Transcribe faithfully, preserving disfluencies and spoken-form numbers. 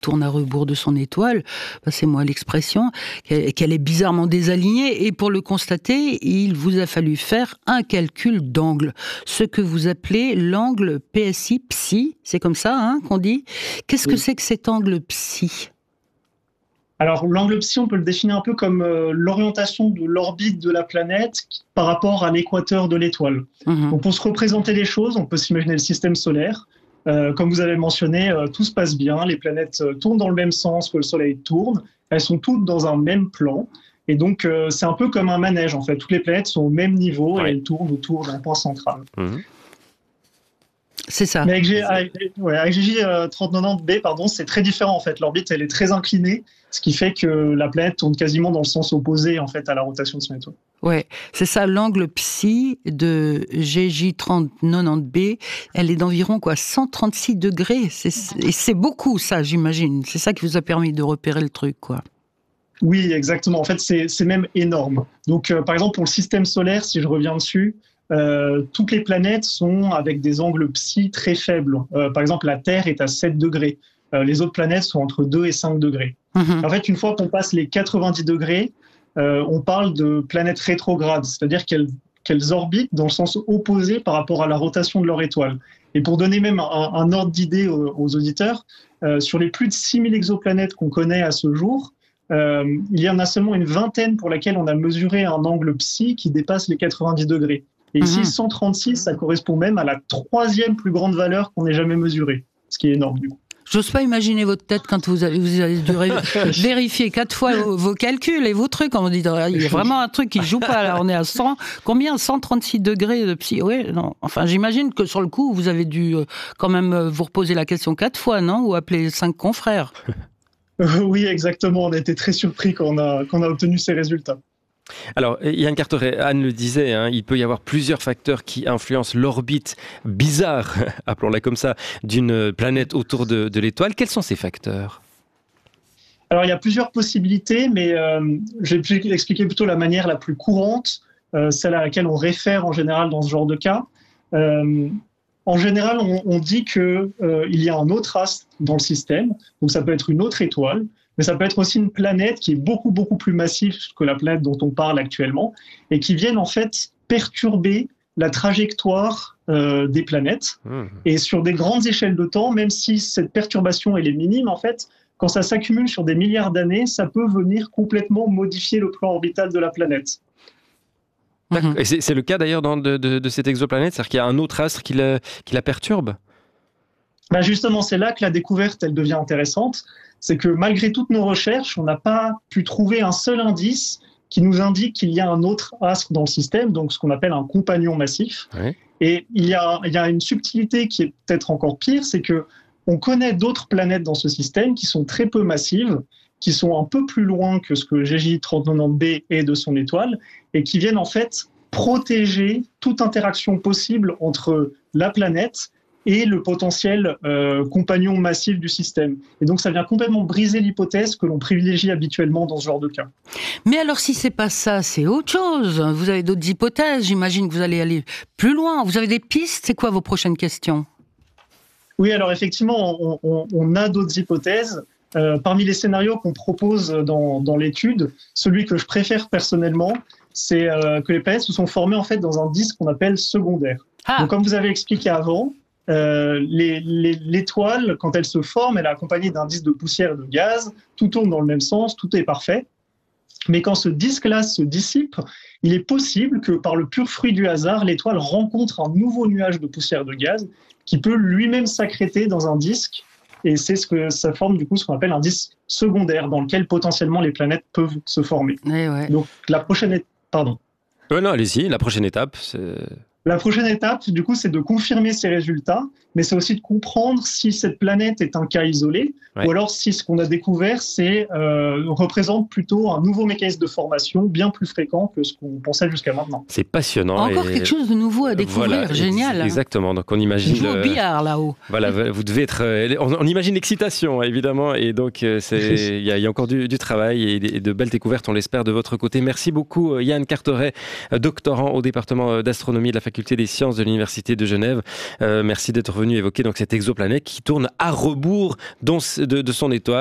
tourne à rebours de son étoile, passez-moi l'expression, qu'elle est bizarrement désalignée, et pour le constater, il vous a fallu faire un calcul d'angle, ce que vous appelez l'angle P S I, psi, c'est comme ça hein, qu'on dit. Qu'est-ce oui. que c'est que cet angle psi ? Alors, l'angle psi, on peut le définir un peu comme euh, l'orientation de l'orbite de la planète par rapport à l'équateur de l'étoile. Mmh. Donc, pour se représenter les choses, on peut s'imaginer le système solaire. Euh, comme vous avez mentionné, euh, tout se passe bien, les planètes euh, tournent dans le même sens que le Soleil tourne, elles sont toutes dans un même plan. Et donc, euh, c'est un peu comme un manège, en fait. Toutes les planètes sont au même niveau ouais. et elles tournent autour d'un point central. Mmh. C'est ça. Mais avec, G, avec, ouais, avec G J trente quatre-vingt-dix b, pardon, c'est très différent en fait. L'orbite, elle est très inclinée, ce qui fait que la planète tourne quasiment dans le sens opposé en fait à la rotation de son étoile. Ouais, c'est ça. L'angle psi de G J trente quatre-vingt-dix b, elle est d'environ quoi, cent trente-six degrés. C'est, et c'est beaucoup ça, j'imagine. C'est ça qui vous a permis de repérer le truc, quoi. Oui, exactement. En fait, c'est, c'est même énorme. Donc, euh, par exemple, pour le système solaire, si je reviens dessus. Euh, toutes les planètes sont avec des angles psi très faibles. Euh, par exemple, la Terre est à sept degrés. Euh, les autres planètes sont entre deux et cinq degrés. Mmh. En fait, une fois qu'on passe les quatre-vingt-dix degrés, euh, on parle de planètes rétrogrades, c'est-à-dire qu'elles, qu'elles orbitent dans le sens opposé par rapport à la rotation de leur étoile. Et pour donner même un, un ordre d'idée aux, aux auditeurs, euh, sur les plus de six mille exoplanètes qu'on connaît à ce jour, euh, il y en a seulement une vingtaine pour laquelle on a mesuré un angle psi qui dépasse les quatre-vingt-dix degrés. Et ici, mmh. cent trente-six, ça correspond même à la troisième plus grande valeur qu'on ait jamais mesurée, ce qui est énorme du coup. J'ose pas imaginer votre tête quand vous avez, vous avez dû vérifier quatre fois vos, vos calculs et vos trucs. On dit, il y a vraiment un truc qui joue pas. Là, on est à cent, combien cent trente-six degrés de psy. Oui, non. Enfin, j'imagine que sur le coup, vous avez dû quand même vous reposer la question quatre fois, non ? Ou appeler cinq confrères. Oui, exactement. On a été très surpris quand on a, quand on a obtenu ces résultats. Alors, Yann Carteret, Anne le disait, hein, il peut y avoir plusieurs facteurs qui influencent l'orbite bizarre, appelons-la comme ça, d'une planète autour de, de l'étoile. Quels sont ces facteurs ? Alors, il y a plusieurs possibilités, mais euh, je vais expliquer plutôt la manière la plus courante, euh, celle à laquelle on réfère en général dans ce genre de cas. Euh, en général, on, on dit qu'il euh, y a un autre astre dans le système, donc ça peut être une autre étoile, mais ça peut être aussi une planète qui est beaucoup, beaucoup plus massive que la planète dont on parle actuellement et qui viennent en fait perturber la trajectoire euh, des planètes. Mmh. Et sur des grandes échelles de temps, même si cette perturbation elle est minime, en fait, quand ça s'accumule sur des milliards d'années, ça peut venir complètement modifier le plan orbital de la planète. Mmh. Et c'est, c'est le cas d'ailleurs dans, de, de, de cette exoplanète, c'est-à-dire qu'il y a un autre astre qui la, qui la perturbe ? Ben justement, c'est là que la découverte elle devient intéressante. C'est que malgré toutes nos recherches, on n'a pas pu trouver un seul indice qui nous indique qu'il y a un autre astre dans le système, donc ce qu'on appelle un compagnon massif. Oui. Et il y a, il y a une subtilité qui est peut-être encore pire, c'est que on connaît d'autres planètes dans ce système qui sont très peu massives, qui sont un peu plus loin que ce que G J trente quatre-vingt-dix b est de son étoile, et qui viennent en fait protéger toute interaction possible entre la planète et le potentiel euh, compagnon massif du système. Et donc, ça vient complètement briser l'hypothèse que l'on privilégie habituellement dans ce genre de cas. Mais alors, si c'est pas ça, c'est autre chose. Vous avez d'autres hypothèses. J'imagine que vous allez aller plus loin. Vous avez des pistes. C'est quoi vos prochaines questions ? Oui, alors effectivement, on, on, on a d'autres hypothèses. Euh, parmi les scénarios qu'on propose dans, dans l'étude, celui que je préfère personnellement, c'est euh, que les planètes se sont formées en fait dans un disque qu'on appelle secondaire. Ah. Donc, comme vous avez expliqué avant, Euh, les, les, l'étoile, quand elle se forme, elle est accompagnée d'un disque de poussière et de gaz, tout tourne dans le même sens, tout est parfait. Mais quand ce disque-là se dissipe, il est possible que par le pur fruit du hasard, l'étoile rencontre un nouveau nuage de poussière et de gaz qui peut lui-même s'accréter dans un disque. Et c'est ce que ça forme du coup ce qu'on appelle un disque secondaire dans lequel potentiellement les planètes peuvent se former. Ouais, ouais. Donc la prochaine étape, pardon. Euh, non, allez-y, la prochaine étape, c'est... La prochaine étape, du coup, c'est de confirmer ces résultats, mais c'est aussi de comprendre si cette planète est un cas isolé, ouais. ou alors si ce qu'on a découvert, c'est euh, représente plutôt un nouveau mécanisme de formation bien plus fréquent que ce qu'on pensait jusqu'à maintenant. C'est passionnant. Encore et... quelque chose de nouveau à découvrir, voilà, génial. Ex- exactement, donc on imagine... Je joue au billard là-haut. Voilà, vous devez être... On, on imagine l'excitation, évidemment, et donc c'est... il y, y a encore du, du travail et de, et de belles découvertes, on l'espère, de votre côté. Merci beaucoup, Yann Carteret, doctorant au département d'astronomie de la faculté faculté des sciences de l'Université de Genève. Euh, merci d'être venu évoquer donc cette exoplanète qui tourne à rebours de, de son étoile.